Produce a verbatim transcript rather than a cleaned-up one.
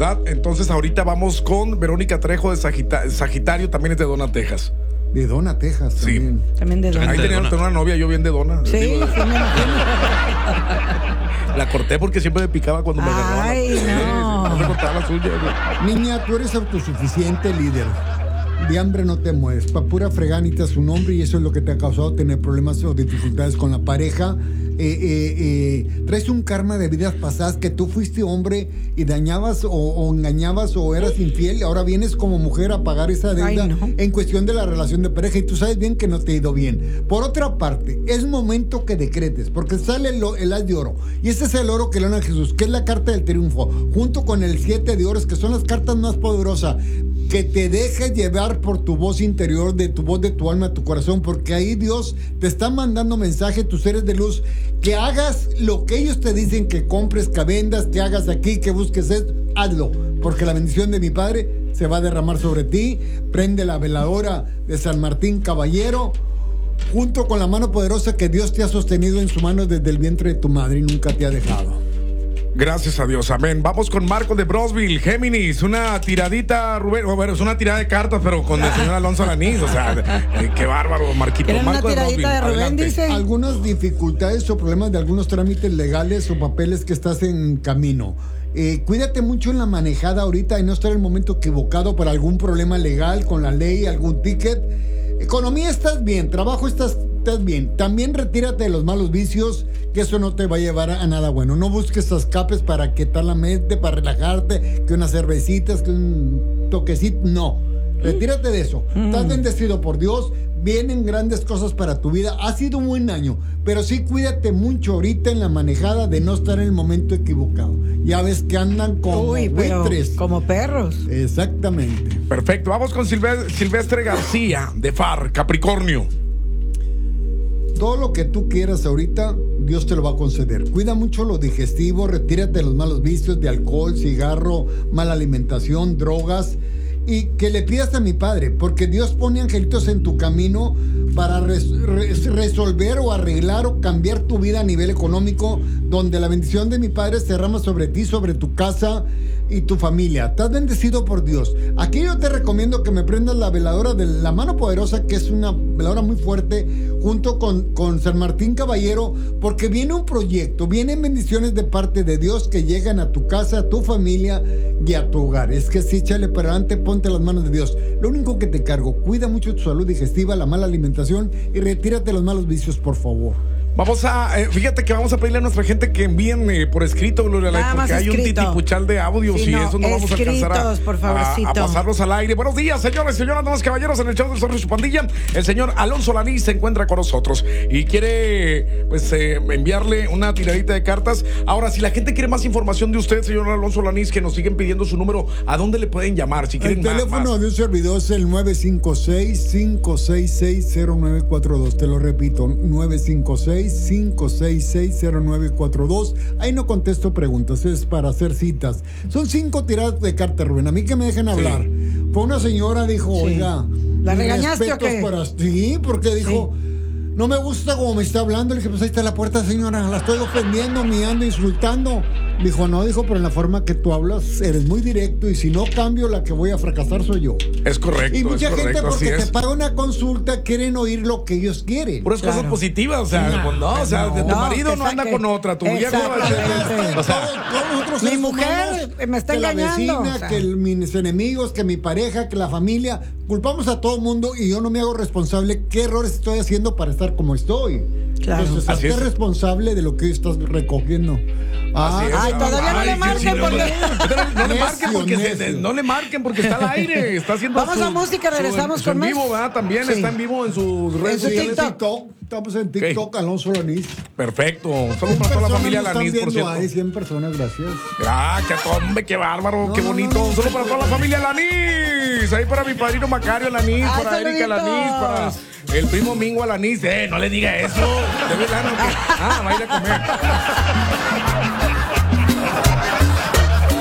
¿verdad? Entonces ahorita vamos con Verónica Trejo de Sagita- Sagitario, también es de Dona, Texas. De Dona, Texas. Sí. También. También de Dona. Ahí tenía Dona. tenía una novia, yo bien de Dona. Sí, Digo, sí, me imagino. la corté porque siempre me picaba cuando me agarraba. Ay, no. No me cortaba la suya. güey. Niña, tú eres autosuficiente, líder. De hambre no te mueves. Pa' pura freganita su nombre, y eso es lo que te ha causado tener problemas o dificultades con la pareja. Eh, eh, eh, traes un karma de vidas pasadas que tú fuiste hombre y dañabas o, o engañabas o eras infiel, y ahora vienes como mujer a pagar esa deuda. Ay, no. En cuestión de la relación de pareja, y tú sabes bien que no te ha ido bien. Por otra parte, es momento que decretes, porque sale el, el haz de oro, y ese es el oro que le dan a Jesús, que es la carta del triunfo, junto con el siete de oros, que son las cartas más poderosas. Que te dejes llevar por tu voz interior, de tu voz de tu alma, tu corazón, porque ahí Dios te está mandando mensaje, tus seres de luz, que hagas lo que ellos te dicen, que compres, que vendas, que hagas aquí, que busques esto, hazlo, porque la bendición de mi Padre se va a derramar sobre ti. Prende la veladora de San Martín Caballero, junto con la mano poderosa que Dios te ha sostenido en su mano desde el vientre de tu madre y nunca te ha dejado. Gracias a Dios, amén. Vamos con Marco de Brosville, Géminis. Una tiradita, Rubén. Bueno, es una tirada de cartas, pero con el señor Alonso Lanís. O sea, eh, qué bárbaro, Marquito. ¿Quieren una Marco de tiradita Brosville, de Rubén, adelante. dice? Algunas dificultades o problemas de algunos trámites legales o papeles que estás en camino. Eh, cuídate mucho en la manejada ahorita y no estar en el momento equivocado para algún problema legal con la ley, algún ticket. Economía estás bien, trabajo estás, estás bien. También retírate de los malos vicios, que eso no te va a llevar a nada bueno. No busques escapes para quitar la mente, para relajarte, que unas cervecitas, que un toquecito, no. Retírate de eso. Mm. Estás bendecido por Dios. Vienen grandes cosas para tu vida. Ha sido un buen año, pero sí cuídate mucho ahorita en la manejada de no estar en el momento equivocado. Ya ves que andan como Uy, pero buitres. como perros. Exactamente. Perfecto, vamos con Silve- Silvestre García de F A R, Capricornio. Todo lo que tú quieras ahorita, Dios te lo va a conceder. Cuida mucho lo digestivo, retírate de los malos vicios de alcohol, cigarro, mala alimentación, drogas. Y que le pidas a mi Padre, porque Dios pone angelitos en tu camino para res, res, resolver o arreglar o cambiar tu vida a nivel económico, donde la bendición de mi Padre se derrama sobre ti, sobre tu casa y tu familia. Estás bendecido por Dios. Aquí yo te recomiendo que me prendas la veladora de la mano poderosa, que es una veladora muy fuerte, junto con, con San Martín Caballero, porque viene un proyecto, vienen bendiciones de parte de Dios que llegan a tu casa, a tu familia y a tu hogar. Es que sí, échale para adelante, ponte las manos de Dios. Lo único que te cargo, cuida mucho tu salud digestiva, la mala alimentación, y retírate de los malos vicios, por favor. Vamos a, eh, fíjate que vamos a pedirle a nuestra gente que envíen eh, por escrito, Gloria, Nada porque más hay escrito. un titipuchal de audios Sí, y no, eso no vamos a alcanzar a, escritos, por a, favorcito. a pasarlos al aire. Buenos días, señores, señoras, damas, caballeros, en el show del Zorro y su pandilla. El señor Alonso Lanís se encuentra con nosotros y quiere, pues, eh, enviarle una tiradita de cartas. Ahora, si la gente quiere más información de usted, señor Alonso Lanís, que nos siguen pidiendo su número, ¿a dónde le pueden llamar? Si quieren El más, teléfono más. de un servidor es el nueve cinco seis, cinco seis seis, cero nueve cuatro dos. Te lo repito, nueve cinco seis, cinco seis seis, cero nueve cuatro dos. Ahí no contesto preguntas, es para hacer citas. Son cinco tiradas de cartas, Rubén. A mí que me dejen hablar. Sí. Fue una señora, dijo, sí. oiga, ¿la regañaste o qué? Para... Sí, porque dijo... Sí. No me gusta como me está hablando. Le dije, pues ahí está la puerta, señora. La estoy ofendiendo, miando, insultando. Dijo, no, dijo, pero en la forma que tú hablas eres muy directo y si no cambio, la que voy a fracasar soy yo. Es correcto. Y mucha es gente correcto, porque así te paga una consulta quieren oír lo que ellos quieren. Puras claro. cosas positivas, o sea, no, pues no, o sea, no, de tu marido no anda con otra, tu viejo, o sea, todos, mi mujer me está que engañando. La vecina, o sea. Que el, mis enemigos, que mi pareja, que la familia, culpamos a todo el mundo y yo no me hago responsable qué errores estoy haciendo para estar como estoy. Claro. Entonces, hazte es. responsable de lo que estás recogiendo. Ah, ay, todavía ay, no le marquen sí, porque... No, no, no le marquen porque se, no le marquen porque está al aire, está haciendo Vamos su, a música, regresamos su, con en más. vivo, ¿verdad? También sí. Está en vivo en sus redes sociales. TikTok. Estamos en TikTok, okay. Alonso Lanís. Perfecto. Solo para toda la familia Lanís, por cierto. Hay cien personas, gracias. Ah, qué hombre, qué bárbaro, no, qué bonito. No, no, Solo para toda la familia Lanís. Ahí para mi padrino Macario Lanís, ah, para Erika Lanís, para el primo Mingo Lanís. Eh, no le diga eso. De verdad, no, que... Ah, va a ir a comer.